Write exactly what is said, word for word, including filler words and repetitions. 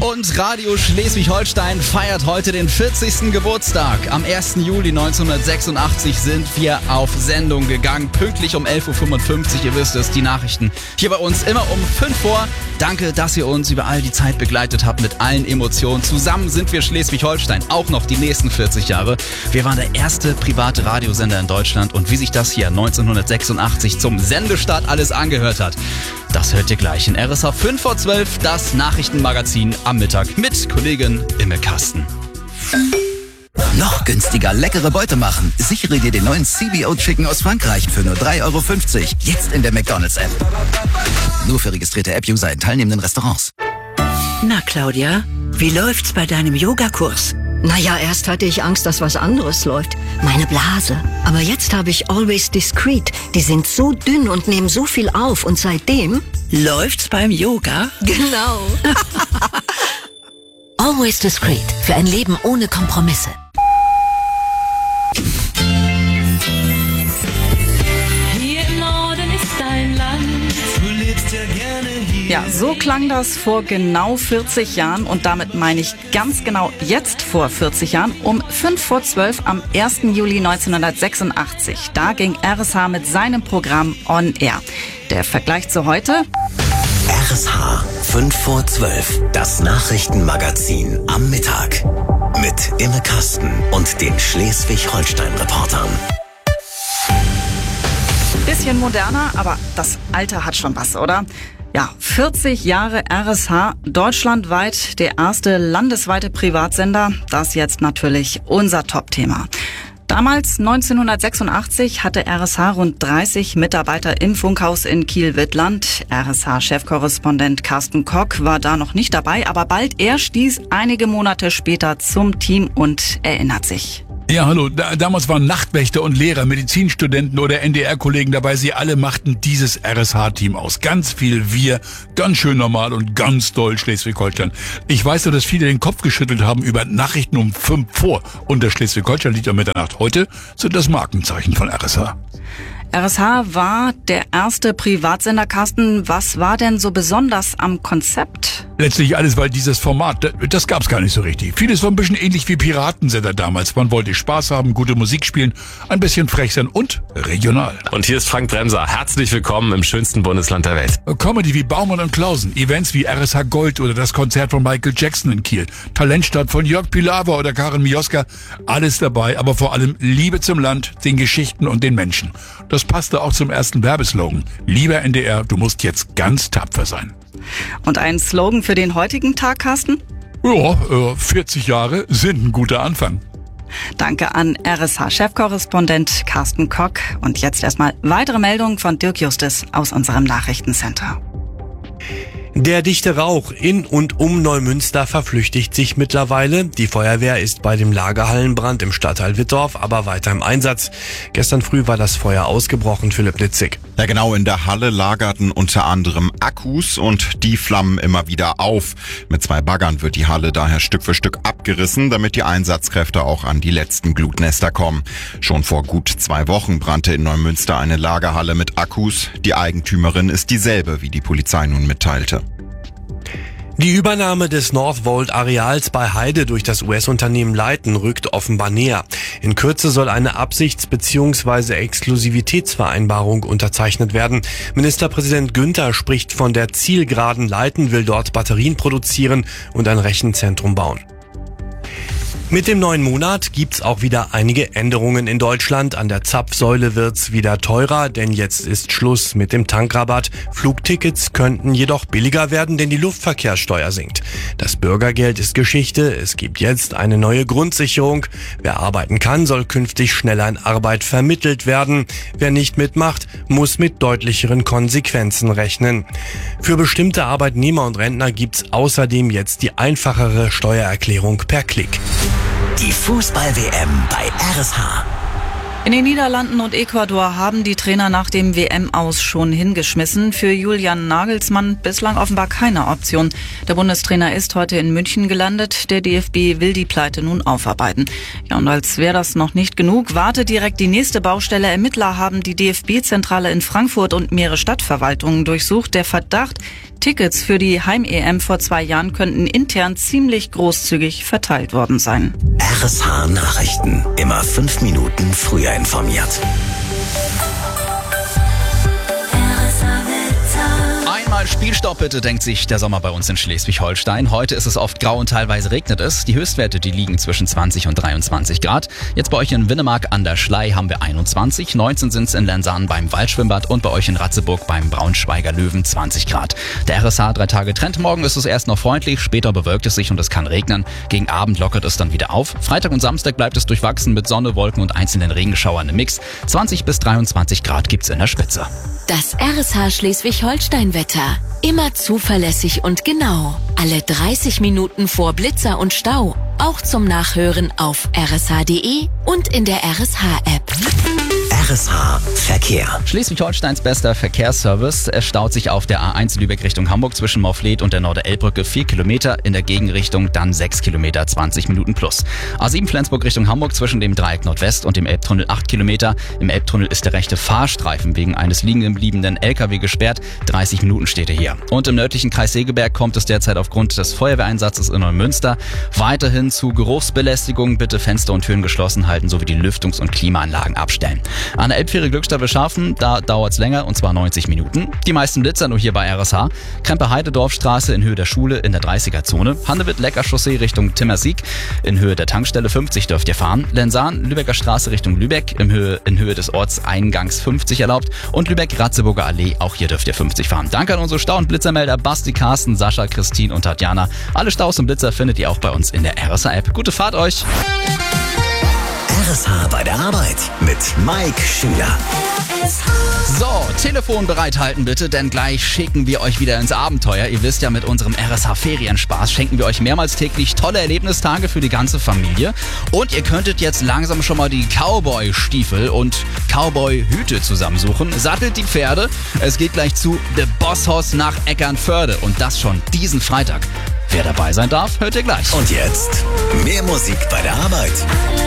Und Radio Schleswig-Holstein feiert heute den vierzigsten Geburtstag. Am ersten Juli neunzehnhundertsechsundachtzig sind wir auf Sendung gegangen. Pünktlich um elf Uhr fünfundfünfzig, ihr wisst es, die Nachrichten hier bei uns immer um fünf vor. Danke, dass ihr uns über all die Zeit begleitet habt mit allen Emotionen. Zusammen sind wir Schleswig-Holstein, auch noch die nächsten vierzig Jahre. Wir waren der erste private Radiosender in Deutschland und wie sich das hier neunzehnhundertsechsundachtzig zum Sendestart alles angehört hat, das hört ihr gleich in R S H fünf vor zwölf, das Nachrichtenmagazin am Mittag mit Kollegin Imme Kasten. Noch günstiger leckere Beute machen. Sichere dir den neuen C B O Chicken aus Frankreich für nur drei Euro fünfzig. Jetzt in der McDonald's-App. Nur für registrierte App-User in teilnehmenden Restaurants. Na Claudia, wie läuft's bei deinem Yogakurs? Naja, erst hatte ich Angst, dass was anderes läuft. Meine Blase. Aber jetzt habe ich Always Discreet. Die sind so dünn und nehmen so viel auf. Und seitdem... Läuft's beim Yoga? Genau. Always Discreet. Für ein Leben ohne Kompromisse. Hier im Norden ist dein Land. Du lebst ja gerne hier. Ja, so klang das vor genau vierzig Jahren und damit meine ich ganz genau jetzt vor vierzig Jahren um fünf vor zwölf am ersten Juli neunzehnhundertsechsundachtzig. Da ging R S H mit seinem Programm On Air. Der Vergleich zu heute? R S H fünf vor zwölf, das Nachrichtenmagazin am Mittag. Mit Imme Kasten und den Schleswig-Holstein-Reportern. Bisschen moderner, aber das Alter hat schon was, oder? Ja, vierzig Jahre R S H, deutschlandweit der erste landesweite Privatsender. Das jetzt natürlich unser Top-Thema. Damals, neunzehnhundertsechsundachtzig, hatte R S H rund dreißig Mitarbeiter im Funkhaus in Kiel-Wittland. R S H-Chefkorrespondent Carsten Kock war da noch nicht dabei, aber bald er stieß einige Monate später zum Team und erinnert sich. Ja, hallo. Da, damals waren Nachtwächter und Lehrer, Medizinstudenten oder N D R-Kollegen dabei. Sie alle machten dieses R S H-Team aus. Ganz viel wir, ganz schön normal und ganz doll Schleswig-Holstein. Ich weiß nur, dass viele den Kopf geschüttelt haben über Nachrichten um fünf vor. Und das Schleswig-Holstein-Lied um Mitternacht heute sind das Markenzeichen von R S H. R S H war der erste Privatsender. Carsten, was war denn so besonders am Konzept? Letztlich alles, weil dieses Format, das gab's gar nicht so richtig. Vieles war ein bisschen ähnlich wie Piratensender damals. Man wollte Spaß haben, gute Musik spielen, ein bisschen frech sein und regional. Und hier ist Frank Bremser. Herzlich willkommen im schönsten Bundesland der Welt. Comedy wie Baumann und Klausen, Events wie R S H Gold oder das Konzert von Michael Jackson in Kiel, Talentstadt von Jörg Pilawa oder Karin Mioska, alles dabei, aber vor allem Liebe zum Land, den Geschichten und den Menschen. Das passte auch zum ersten Werbeslogan. Lieber N D R, du musst jetzt ganz tapfer sein. Und ein Slogan für den heutigen Tag, Carsten? Ja, vierzig Jahre sind ein guter Anfang. Danke an R S H-Chefkorrespondent Carsten Kock. Und jetzt erstmal weitere Meldungen von Dirk Justus aus unserem Nachrichtencenter. Der dichte Rauch in und um Neumünster verflüchtigt sich mittlerweile. Die Feuerwehr ist bei dem Lagerhallenbrand im Stadtteil Wittorf aber weiter im Einsatz. Gestern früh war das Feuer ausgebrochen, Philipp Nitzig. Ja genau, in der Halle lagerten unter anderem Akkus und die flammen immer wieder auf. Mit zwei Baggern wird die Halle daher Stück für Stück abgerissen, damit die Einsatzkräfte auch an die letzten Glutnester kommen. Schon vor gut zwei Wochen brannte in Neumünster eine Lagerhalle mit Akkus. Die Eigentümerin ist dieselbe, wie die Polizei nun mitteilte. Die Übernahme des Northvolt-Areals bei Heide durch das U S-Unternehmen Leighton rückt offenbar näher. In Kürze soll eine Absichts- bzw. Exklusivitätsvereinbarung unterzeichnet werden. Ministerpräsident Günther spricht von der Zielgeraden. Leighton will dort Batterien produzieren und ein Rechenzentrum bauen. Mit dem neuen Monat gibt's auch wieder einige Änderungen in Deutschland. An der Zapfsäule wird's wieder teurer, denn jetzt ist Schluss mit dem Tankrabatt. Flugtickets könnten jedoch billiger werden, denn die Luftverkehrssteuer sinkt. Das Bürgergeld ist Geschichte. Es gibt jetzt eine neue Grundsicherung. Wer arbeiten kann, soll künftig schneller in Arbeit vermittelt werden. Wer nicht mitmacht, muss mit deutlicheren Konsequenzen rechnen. Für bestimmte Arbeitnehmer und Rentner gibt's außerdem jetzt die einfachere Steuererklärung per Klick. Die Fußball-W M bei R S H. In den Niederlanden und Ecuador haben die Trainer nach dem W M-Aus schon hingeschmissen. Für Julian Nagelsmann bislang offenbar keine Option. Der Bundestrainer ist heute in München gelandet. Der D F B will die Pleite nun aufarbeiten. Ja, und als wäre das noch nicht genug, wartet direkt die nächste Baustelle. Ermittler haben die D F B-Zentrale in Frankfurt und mehrere Stadtverwaltungen durchsucht. Der Verdacht, Tickets für die Heim-E M vor zwei Jahren könnten intern ziemlich großzügig verteilt worden sein. R S H Nachrichten. Immer fünf Minuten früher informiert. Einmal Spielstopp bitte, denkt sich der Sommer bei uns in Schleswig-Holstein. Heute ist es oft grau und teilweise regnet es. Die Höchstwerte, die liegen zwischen zwanzig und dreiundzwanzig Grad. Jetzt bei euch in Winnemark an der Schlei haben wir einundzwanzig, neunzehn sind es in Lensahn beim Waldschwimmbad und bei euch in Ratzeburg beim Braunschweiger Löwen zwanzig Grad. Der R S H drei Tage Trend. Morgen ist es erst noch freundlich, später bewölkt es sich und es kann regnen. Gegen Abend lockert es dann wieder auf. Freitag und Samstag bleibt es durchwachsen mit Sonne, Wolken und einzelnen Regenschauern im Mix. zwanzig bis dreiundzwanzig Grad gibt's in der Spitze. Das R S H Schleswig-Holstein-Wetter. Immer zuverlässig und genau. Alle dreißig Minuten vor Blitzer und Stau. Auch zum Nachhören auf r s h punkt d e und in der R S H-App. R S H Verkehr. Schleswig-Holsteins bester Verkehrsservice. Es staut sich auf der A eins Lübeck Richtung Hamburg zwischen Morfleet und der Norder-Elbbrücke vier Kilometer, in der Gegenrichtung dann sechs Kilometer, zwanzig Minuten plus. A sieben Flensburg Richtung Hamburg zwischen dem Dreieck Nordwest und dem Elbtunnel acht Kilometer. Im Elbtunnel ist der rechte Fahrstreifen wegen eines liegen gebliebenen L K W gesperrt. dreißig Minuten steht er hier. Und im nördlichen Kreis Segeberg kommt es derzeit aufgrund des Feuerwehreinsatzes in Neumünster weiterhin zu Geruchsbelästigung. Bitte Fenster und Türen geschlossen halten sowie die Lüftungs- und Klimaanlagen abstellen. An der Elbfähre Glückstadt Schaffen, da dauert's länger und zwar neunzig Minuten. Die meisten Blitzer nur hier bei R S H. Krempe-Heidedorfstraße in Höhe der Schule in der dreißiger-Zone. Handewitt-Lecker-Chaussee Richtung Timmersieck in Höhe der Tankstelle fünfzig dürft ihr fahren. Lensahn, Lübecker Straße Richtung Lübeck in Höhe, in Höhe des Ortseingangs fünfzig erlaubt. Und Lübeck-Ratzeburger Allee, auch hier dürft ihr fünfzig fahren. Danke an unsere Stau- und Blitzermelder Basti, Carsten, Sascha, Christine und Tatjana. Alle Staus und Blitzer findet ihr auch bei uns in der R S H-App. Gute Fahrt euch! R S H bei der Arbeit mit Mike Schüler. So, Telefon bereithalten bitte, denn gleich schicken wir euch wieder ins Abenteuer. Ihr wisst ja, mit unserem R S H-Ferienspaß schenken wir euch mehrmals täglich tolle Erlebnistage für die ganze Familie. Und ihr könntet jetzt langsam schon mal die Cowboy-Stiefel und Cowboy-Hüte zusammensuchen. Sattelt die Pferde. Es geht gleich zu The Boss Hoss nach Eckernförde und das schon diesen Freitag. Wer dabei sein darf, hört ihr gleich. Und jetzt mehr Musik bei der Arbeit.